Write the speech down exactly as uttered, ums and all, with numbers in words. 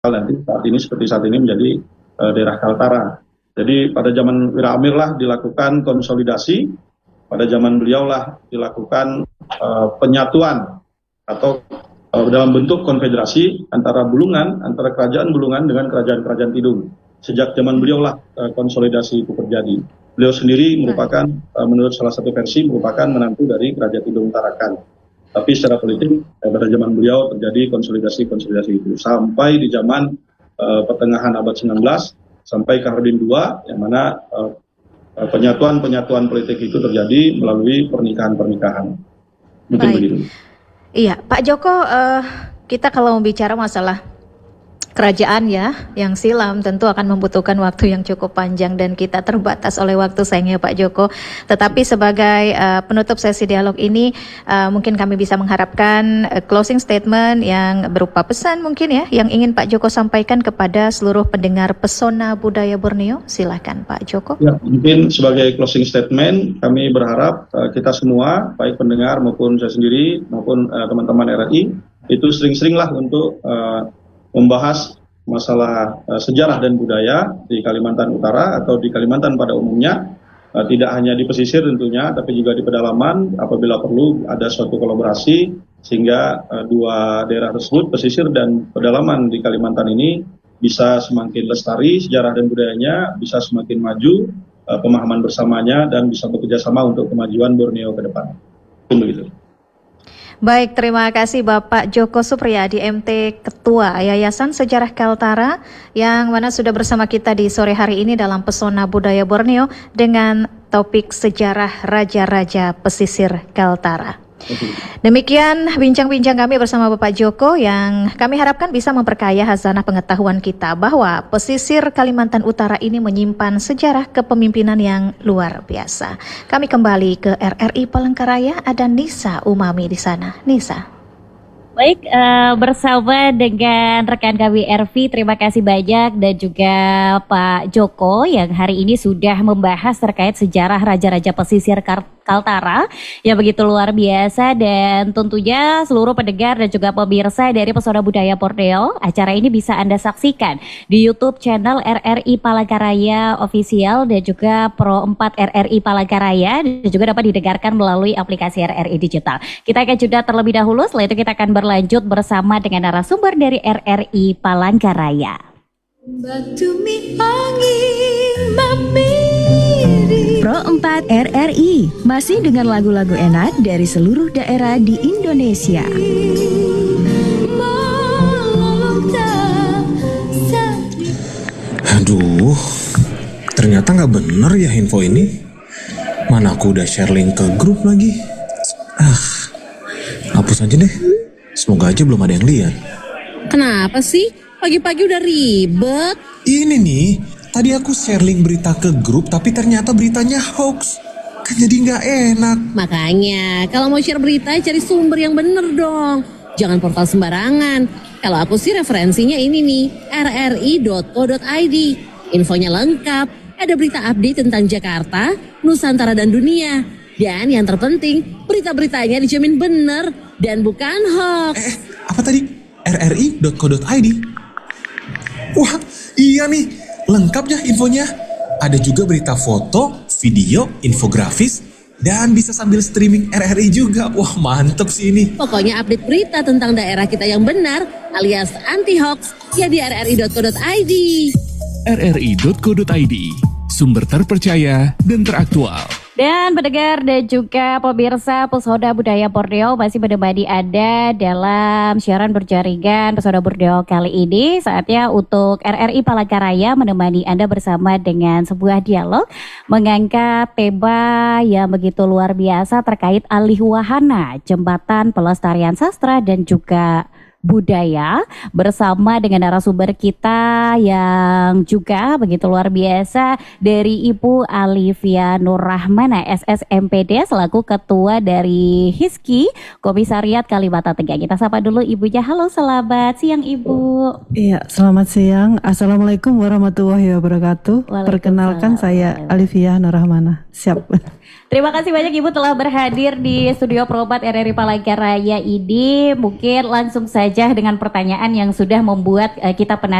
nanti saat ini seperti saat ini menjadi uh, daerah Kaltara. Jadi pada zaman Wira Amir lah dilakukan konsolidasi, pada zaman beliau lah dilakukan uh, penyatuan atau uh, dalam bentuk konfederasi antara Bulungan, antara kerajaan Bulungan dengan kerajaan-kerajaan Tidung. Sejak zaman beliau lah uh, konsolidasi itu terjadi. Beliau sendiri merupakan, uh, menurut salah satu versi, merupakan menantu dari Kerajaan Tidung Tarakan. Tapi secara politik uh, pada zaman beliau terjadi konsolidasi-konsolidasi itu. Sampai di zaman uh, pertengahan abad sembilan belas, sampai Khairuddin kedua, yang mana uh, penyatuan-penyatuan politik itu terjadi melalui pernikahan-pernikahan. Mungkin Baik. begitu. Iya, Pak Joko, uh, kita kalau bicara masalah kerajaan ya, yang silam tentu akan membutuhkan waktu yang cukup panjang dan kita terbatas oleh waktu sayangnya Pak Joko. Tetapi sebagai uh, penutup sesi dialog ini, uh, mungkin kami bisa mengharapkan uh, closing statement yang berupa pesan mungkin ya, yang ingin Pak Joko sampaikan kepada seluruh pendengar Pesona Budaya Borneo. Silakan Pak Joko. Ya, mungkin sebagai closing statement, kami berharap uh, kita semua, baik pendengar maupun saya sendiri maupun uh, teman-teman R R I, itu sering-seringlah untuk uh, membahas masalah uh, sejarah dan budaya di Kalimantan Utara atau di Kalimantan pada umumnya, uh, tidak hanya di pesisir tentunya, tapi juga di pedalaman apabila perlu ada suatu kolaborasi sehingga uh, dua daerah tersebut, pesisir dan pedalaman di Kalimantan ini bisa semakin lestari sejarah dan budayanya, bisa semakin maju uh, pemahaman bersamanya dan bisa bekerja sama untuk kemajuan Borneo ke depan. Begitu. Baik, terima kasih Bapak Joko Supriyadi, M T Ketua Yayasan Sejarah Kaltara, yang mana sudah bersama kita di sore hari ini dalam Pesona Budaya Borneo dengan topik sejarah Raja-Raja Pesisir Kaltara. Demikian bincang-bincang kami bersama Bapak Joko yang kami harapkan bisa memperkaya hazanah pengetahuan kita bahwa pesisir Kalimantan Utara ini menyimpan sejarah kepemimpinan yang luar biasa. Kami kembali ke R R I Palangkaraya, ada Nisa Umami di sana. Nisa. Baik, uh, bersama dengan rekan kami R V, terima kasih banyak, dan juga Pak Joko yang hari ini sudah membahas terkait sejarah Raja-Raja Pesisir Kaltara yang begitu luar biasa, dan tentunya seluruh pendengar dan juga pemirsa dari Pesona Budaya Borneo, acara ini bisa Anda saksikan di YouTube channel R R I Palangkaraya Official dan juga Pro empat R R I Palangkaraya, dan juga dapat didengarkan melalui aplikasi R R I Digital. Kita akan jeda terlebih dahulu, setelah itu kita akan berlanjut bersama dengan narasumber dari R R I Palangkaraya. Pro empat R R I masih dengan lagu-lagu enak dari seluruh daerah di Indonesia. Aduh, ternyata nggak bener ya info ini. Mana aku udah share link ke grup lagi. Ah, hapus aja deh. Semoga aja belum ada yang lihat. Kenapa sih? Pagi-pagi udah ribet. Ini nih, tadi aku share link berita ke grup, tapi ternyata beritanya hoax. Kan jadi nggak enak. Makanya, kalau mau share berita, cari sumber yang bener dong. Jangan portal sembarangan. Kalau aku sih referensinya ini nih, r r i dot co dot i d. Infonya lengkap, ada berita update tentang Jakarta, Nusantara, dan dunia. Dan yang terpenting, berita-beritanya dijamin bener dan bukan hoax. Eh, apa tadi? r r i dot co dot i d. Wah, iya nih, lengkap ya infonya. Ada juga berita foto, video, infografis, dan bisa sambil streaming R R I juga. Wah, mantep sih ini. Pokoknya update berita tentang daerah kita yang benar, alias anti-hoax, ya di r r i dot co dot i d. r r i dot co dot i d, sumber terpercaya dan teraktual. Dan pendengar dan juga pemirsa Pesona Budaya Borneo masih menemani Anda dalam siaran berjaringan Pesona Borneo kali ini. Saatnya untuk R R I Palangkaraya menemani Anda bersama dengan sebuah dialog mengangkat tema yang begitu luar biasa terkait alih wahana Jembatan Pelestarian Sastra dan juga budaya, bersama dengan narasumber kita yang juga begitu luar biasa dari Ibu Alivia Nurrahmana S S M P D selaku ketua dari Hiski Komisariat Kalimantan Tengah. Kita sapa dulu ibunya. Halo, selamat siang Ibu. Iya, selamat siang. Assalamualaikum warahmatullahi wabarakatuh. Perkenalkan, saya Alivia Nurrahmana. Siap. Terima kasih banyak Ibu telah berhadir di studio Pro empat R R I Palangkaraya ini. Mungkin langsung saja dengan pertanyaan yang sudah membuat uh, kita penasaran.